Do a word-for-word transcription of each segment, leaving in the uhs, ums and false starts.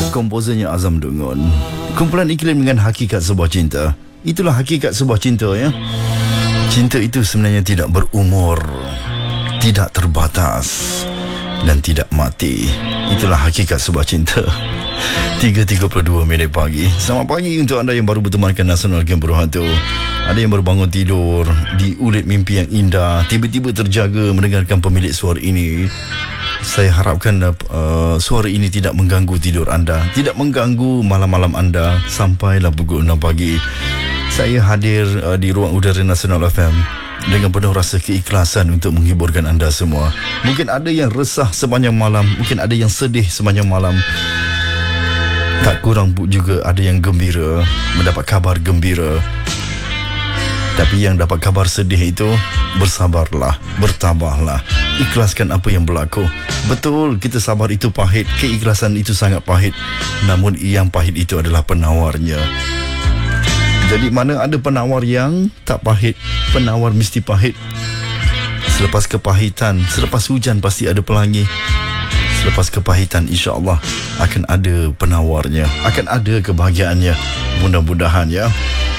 Komposernya Azam Dungun. Kumpulan iklim dengan hakikat sebuah cinta. Itulah hakikat sebuah cinta, ya. Cinta itu sebenarnya tidak berumur, tidak terbatas, dan tidak mati. Itulah hakikat sebuah cinta. tiga tiga puluh dua minit pagi. Selamat pagi untuk anda yang baru bertemankan Nasional Game Berhantu. Ada yang baru bangun tidur di ulit mimpi yang indah, tiba-tiba terjaga mendengarkan pemilik suara ini. Saya harapkan uh, suara ini tidak mengganggu tidur anda, tidak mengganggu malam-malam anda sampailah pukul enam pagi. Saya hadir uh, di ruang udara Nasional F M dengan penuh rasa keikhlasan untuk menghiburkan anda semua. Mungkin ada yang resah sepanjang malam, mungkin ada yang sedih sepanjang malam. Tak kurang juga ada yang gembira, mendapat kabar gembira. Tapi yang dapat kabar sedih itu, bersabarlah, bertabahlah, ikhlaskan apa yang berlaku. Betul, kita sabar itu pahit, keikhlasan itu sangat pahit. Namun yang pahit itu adalah penawarnya. Jadi mana ada penawar yang tak pahit, penawar mesti pahit. Selepas kepahitan, selepas hujan pasti ada pelangi. Selepas kepahitan, insya-Allah akan ada penawarnya, akan ada kebahagiaannya. Mudah-mudahan, ya.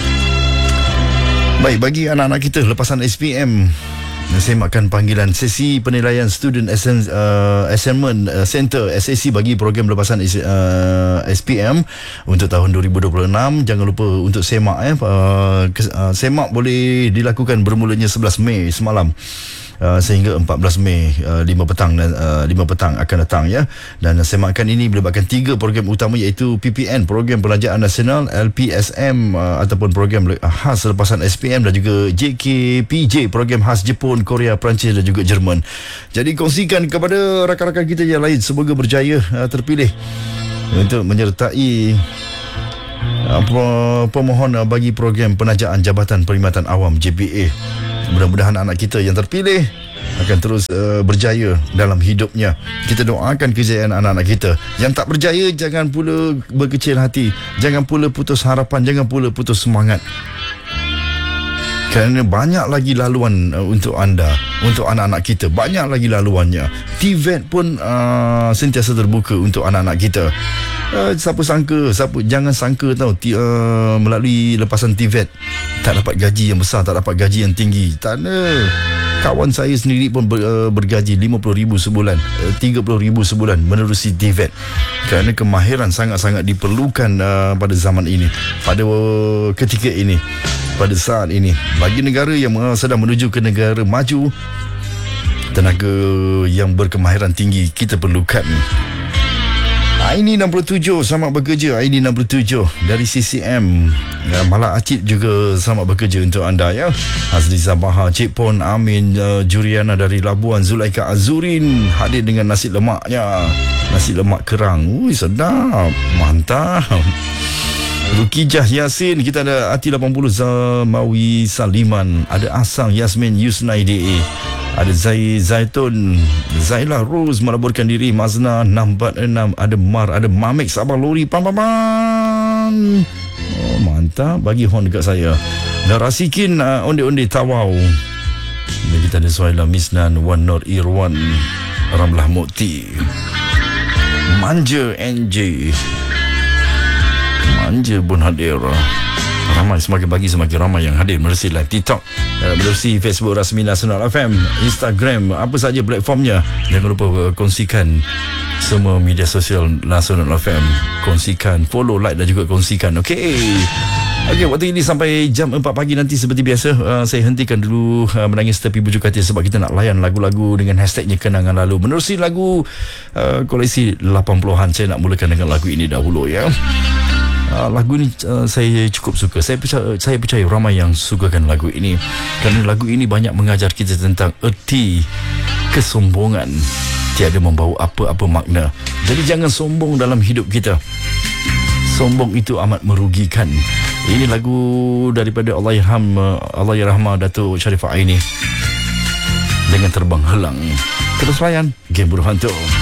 Baik, bagi anak-anak kita lepasan S P M, saya makan panggilan sesi penilaian Student Assen, uh, Assignment uh, Center S A C bagi program lepasan uh, S P M untuk tahun dua ribu dua puluh enam. Jangan lupa untuk semak, eh. uh, kes, uh, semak boleh dilakukan bermulanya sebelas Mei semalam. Uh, sehingga empat belas Mei uh, lima petang dan uh, lima petang akan datang, ya. Dan semakan ini melibatkan tiga program utama, iaitu P P N, Program Pelajaran Nasional, L P S M uh, ataupun program khas lepasan S P M, dan juga J K P J, program khas Jepun, Korea, Perancis dan juga Jerman. Jadi kongsikan kepada rakan-rakan kita yang lain, semoga berjaya uh, terpilih untuk menyertai uh, pemohon uh, bagi program penajaan Jabatan Perkhidmatan Awam J P A. Mudah-mudahan anak kita yang terpilih akan terus uh, berjaya dalam hidupnya. Kita doakan kejayaan anak-anak kita. Yang tak berjaya, jangan pula berkecil hati, jangan pula putus harapan, jangan pula putus semangat. Kerana banyak lagi laluan uh, untuk anda, untuk anak-anak kita. Banyak lagi laluannya. T V E T pun uh, sentiasa terbuka untuk anak-anak kita. Uh, siapa sangka, siapa, jangan sangka tau t- uh, melalui lepasan T V E T tak dapat gaji yang besar, tak dapat gaji yang tinggi. Tak ada. Kawan saya sendiri pun ber, uh, bergaji lima puluh ribu sebulan, uh, tiga puluh ribu sebulan menerusi T V E T. Kerana kemahiran sangat-sangat diperlukan uh, pada zaman ini, pada uh, ketika ini, pada saat ini. Bagi negara yang uh, sedang menuju ke negara maju, tenaga yang berkemahiran tinggi kita perlukan. Aini enam puluh tujuh, selamat bekerja. Aini enam puluh tujuh dari C C M, ya, Malak Acid juga selamat bekerja untuk anda, ya. Azli Zabaha, Cik Pon, Amin, uh, Juriana dari Labuan, Zulaika Azurin hadir dengan nasi lemaknya, nasi lemak kerang. Ui, sedap, mantap. Rukijah Yasin, kita ada Ati lapan puluh, Zamawi Saliman, ada Asang Yasmin Yusnaidi, ada Zai Zaitun, Zaila Rose melaburkan diri, Mazna enam empat enam, ada Mar, ada Mamek Sabah Lori, pam pam pam. Oh, mantap, bagi horn dekat saya. Dan Rasikin uh, onde-onde Tawau. Dan kita ada Suhaila Misnan, Wan Nur Irwan, Ramlah Mukti, Manja N J, Manja pun hadir. Ramai, semakin pagi semakin ramai yang hadir melalui live TikTok, melalui Facebook rasmi Nasional F M, Instagram, apa saja platformnya. Jangan lupa kongsikan semua media sosial Nasional F M. Kongsikan, follow, like dan juga kongsikan. Okey. Okey, waktu ini sampai jam empat pagi nanti seperti biasa. Uh, saya hentikan dulu uh, menangis tepi bujuk katil sebab kita nak layan lagu-lagu dengan hashtagnya kenangan lalu. Menerusi lagu uh, koleksi lapan puluhan, saya nak mulakan dengan lagu ini dahulu, ya. Uh, lagu ini uh, saya cukup suka. Saya percaya, saya percaya ramai yang sukakan lagu ini kerana lagu ini banyak mengajar kita tentang erti kesombongan tiada membawa apa-apa makna. Jadi jangan sombong dalam hidup kita. Sombong itu amat merugikan. Ini lagu daripada Allahyarham Allahyarham Datuk Sharifah Aini dengan Terbang Helang. Terus layan Game Berhantu.